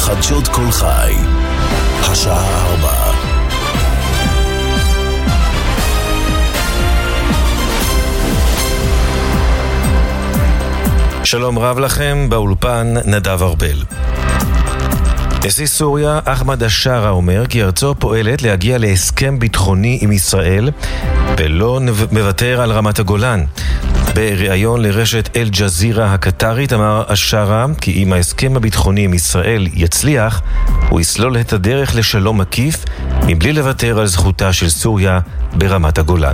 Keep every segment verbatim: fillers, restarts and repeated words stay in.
חדשות כל חי, השעה ארבע. שלום רב לכם, באולפן נדב ארבל. נשיא סוריה אחמד א-שארה אומר כי ארצו פועלת להגיע להסכם ביטחוני עם ישראל ולא מוותר על רמת הגולן. בריאיון לרשת אל-ג'זירה הקטרית אמר א-שארה כי אם ההסכם הביטחוני עם ישראל יצליח, הוא יסלול את הדרך לשלום מקיף מבלי לוותר על זכותה של סוריה ברמת הגולן.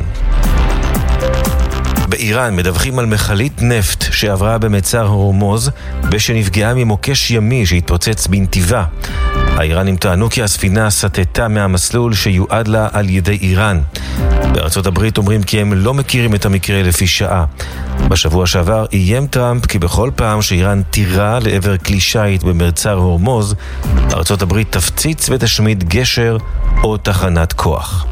באיראן מדווחים על מכלית נפט שעברה במצר הורמוז ושנפגעה ממוקש ימי שהתפוצץ בנתיבה. האיראנים טענו כי הספינה סטתה מהמסלול שיועד לה על ידי איראן. בארצות הברית אומרים כי הם לא מכירים את המקרה לפי שעה. בשבוע שעבר איים טראמפ כי בכל פעם שאיראן תירה לעבר כלי שיט במצר הורמוז, ארצות הברית תפציץ ותשמיד גשר או תחנת כוח.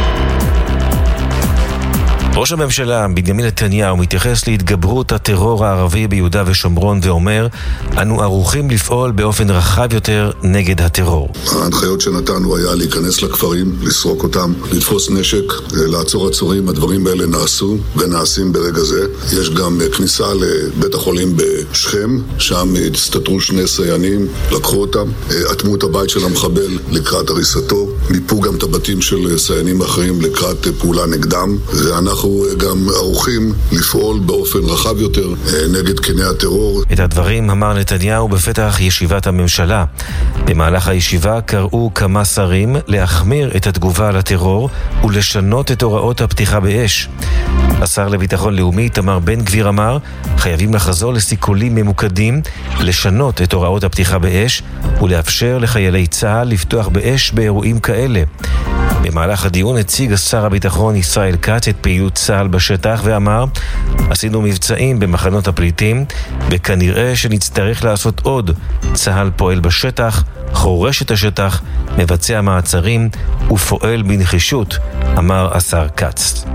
ראש הממשלה בנימין נתניהו מתייחס להתגברות הטרור הערבי ביהודה ושומרון ואומר, אנו ערוכים לפעול באופן רחב יותר נגד הטרור. ההנחיות שנתנו היה להיכנס לכפרים, לסרוק אותם, לתפוס נשק, לעצור עצורים. הדברים האלה נעשו ונעשים ברגע זה. יש גם כניסה לבית החולים בשכם, שם הסתתרו שני סיינים, לקחו אותם, אטמו את הבית של המחבל לקראת הריסתו, מיפו גם את הבתים של סיינים אחרים לקראת פעולה נגדם, ואנחנו אנחנו גם ערוכים לפעול באופן רחב יותר נגד קני הטרור. את הדברים אמר נתניהו בפתח ישיבת הממשלה. במהלך הישיבה קראו כמה שרים להחמיר את התגובה לטרור ולשנות את הוראות הפתיחה באש. השר לביטחון לאומי תמר בן גביר אמר, חייבים לחזור לסיכולים ממוקדים, לשנות את הוראות הפתיחה באש ולאפשר לחיילי צה"ל לפתוח באש באירועים כאלה. במהלך הדיון הציג שר הביטחון ישראל כץ את פעילות צה"ל בשטח ואמר, עשינו מבצעים במחנות הפליטים וכנראה שנצטרך לעשות עוד. צה"ל פועל בשטח, חורש את השטח, מבצע מעצרים ופועל בנחישות, אמר השר כץ.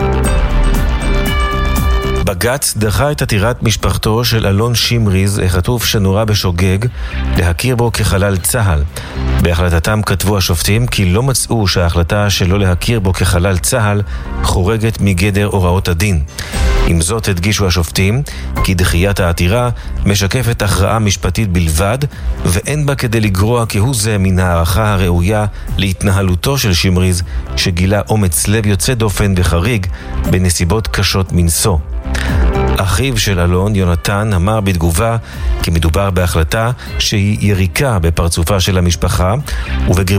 בג"ץ דחה את עתירת משפחתו של אלון שמריז, החטוף שנורה בשוגג, להכיר בו כחלל צה"ל. בהחלטתם כתבו השופטים כי לא מצאו שההחלטה שלא להכיר בו כחלל צה"ל חורגת מגדר הוראות הדין. עם זאת הדגישו השופטים כי דחיית העתירה משקפת הכרעה משפטית בלבד ואין בה כדי לגרוע כהוא זה מן הערכה הראויה להתנהלותו של שמריז שגילה אומץ לב יוצא דופן וחריג בנסיבות קשות מנשוא. אחיו של אלון, יונתן, אמר בתגובה כי מדובר בהחלטה שהיא יריקה בפרצופה של המשפחה ובגרמניה